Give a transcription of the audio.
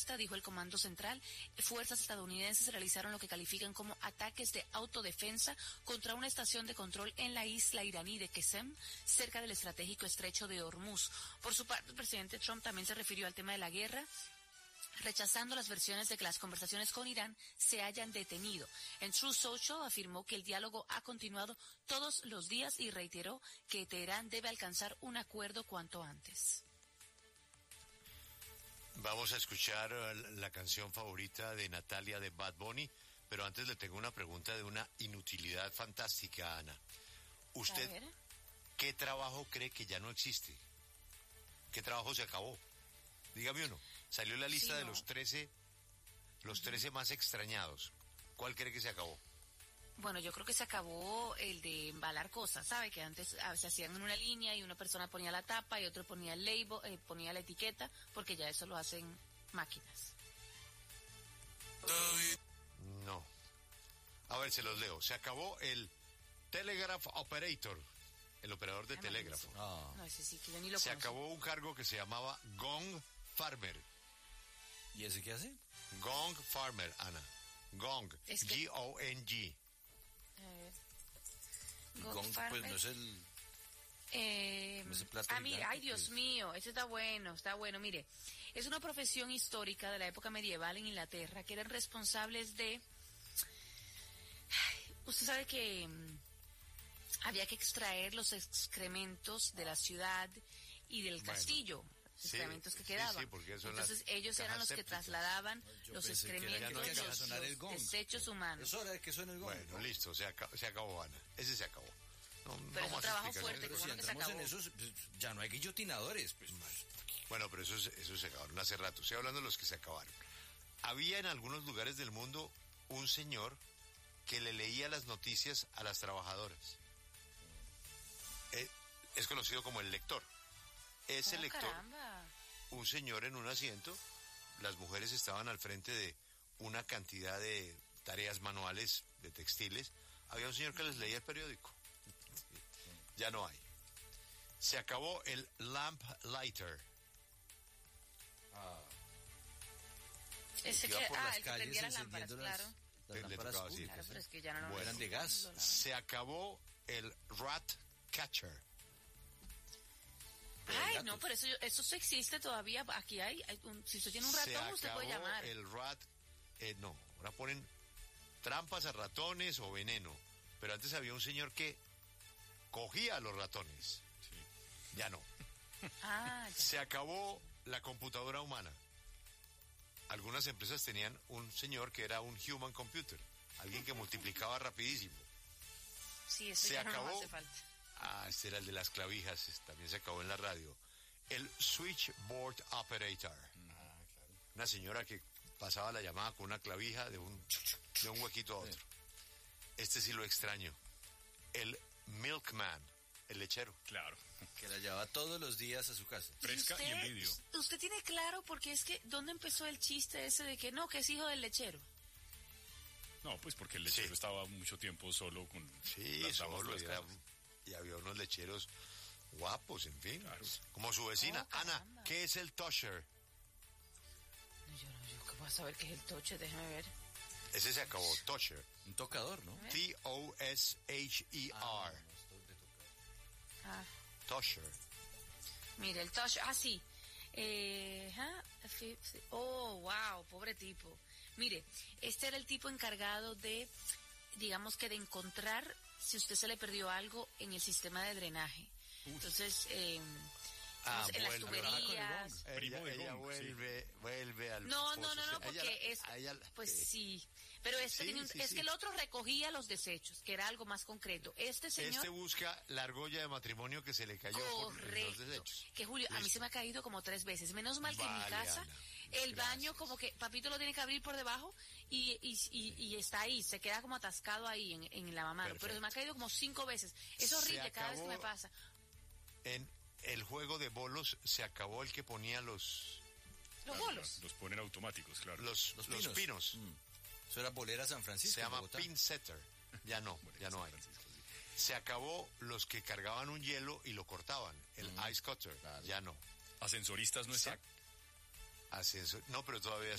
respuesta, dijo el Comando Central, fuerzas estadounidenses realizaron lo que califican como ataques de autodefensa contra una estación de control en la isla iraní de Qesem, cerca del estratégico estrecho de Hormuz. Por su parte, el presidente Trump también se refirió al tema de la guerra, rechazando las versiones de que las conversaciones con Irán se hayan detenido. En Truth Social afirmó que el diálogo ha continuado todos los días y reiteró que Teherán debe alcanzar un acuerdo cuanto antes. Vamos a escuchar la canción favorita de Natalia de Bad Bunny, pero antes le tengo una pregunta de una inutilidad fantástica, Ana. ¿Usted qué trabajo cree que ya no existe? ¿Qué trabajo se acabó? Dígame uno. Salió la lista de los 13 más extrañados. ¿Cuál cree que se acabó? Bueno, yo creo que se acabó el de embalar cosas, ¿sabe? Que antes se hacían en una línea y una persona ponía la tapa y otro ponía el label, ponía la etiqueta, porque ya eso lo hacen máquinas. No. A ver, se los leo. Se acabó el Telegraph Operator, el operador de telégrafo. No, ese sí que yo ni lo Se conozco. acabó un cargo que se llamaba Gong Farmer. ¿Y ese qué hace? Gong Farmer, Ana. Gong. Es que... G-O-N-G. Gong, pues no es el... no es el plato mire, ay Dios mío, este está bueno, mire. Es una profesión histórica de la época medieval en Inglaterra que eran responsables de... Usted sabe que había que extraer los excrementos de la ciudad y del castillo. Excrementos que quedaban. Porque entonces ellos eran los que trasladaban los excrementos, los desechos humanos. Es hora de que suene el gong. Bueno, listo, se acabó, Ana. Ese se acabó. Pero es un trabajo fuerte, pero si entramos en eso, ya no hay guillotinadores. Pues. Bueno, pero eso se acabaron hace rato. Estoy hablando de los que se acabaron. Había en algunos lugares del mundo un señor que le leía las noticias a las trabajadoras. Es conocido como el lector. Ese lector, caramba. Un señor en un asiento, las mujeres estaban al frente de una cantidad de tareas manuales, de textiles. Había un señor que les leía el periódico. Ya no hay. Se acabó el lamp lighter. Ese que, el que prendía las lámparas, claro. Las lámparas públicas, claro, pero es que ya no eran de gas. Se acabó el rat catcher. Ay, no, pero eso existe todavía. Aquí si usted tiene un ratón, usted puede llamar. El rat, no, ahora ponen trampas a ratones o veneno. Pero antes había un señor que cogía a los ratones. Sí. Ya no. Ya. Se acabó la computadora humana. Algunas empresas tenían un señor que era un human computer, alguien que multiplicaba rapidísimo. Sí, eso ya no hace falta. Este era el de las clavijas, también se acabó en la radio. El switchboard operator. Claro. Una señora que pasaba la llamada con una clavija de un huequito a otro. Este sí lo extraño. El milkman, el lechero. Claro. Que la llevaba todos los días a su casa. Fresca y en vídeo. ¿Usted tiene claro porque es que dónde empezó el chiste ese de que no, que es hijo del lechero? No, pues porque el lechero estaba mucho tiempo solo con las damas frescas. Y había unos lecheros guapos, en fin. Claro. Como su vecina. Ana, ¿qué es el tosher? Yo ¿qué voy a saber qué es el tosher? Déjame ver. Ese se acabó, tosher. Un tocador, ¿no? T-O-S-H-E-R. Tosher. Mire, el tosher, sí. Wow, pobre tipo. Mire, este era el tipo encargado de, digamos que de encontrar si usted se le perdió algo en el sistema de drenaje. Entonces, en las tuberías. Ella vuelve al... No, porque sí. Pero que el otro recogía los desechos, que era algo más concreto. Este señor... Este busca la argolla de matrimonio que se le cayó por los desechos. Que Julio, a mí se me ha caído como 3 veces. Menos mal que en mi casa, Ana, el baño como que papito lo tiene que abrir por debajo y está ahí, se queda como atascado ahí en el lavamanos. Pero se me ha caído como 5 veces. Es horrible cada vez que me pasa. En el juego de bolos se acabó el que ponía los bolos. Los ponen automáticos, claro. Los pinos. Eso era Bolera San Francisco. Se llama pin setter. Ya no hay. Se acabó los que cargaban un hielo y lo cortaban. El ice cutter. Claro. Ya no. ¿Ascensoristas no están? No, pero todavía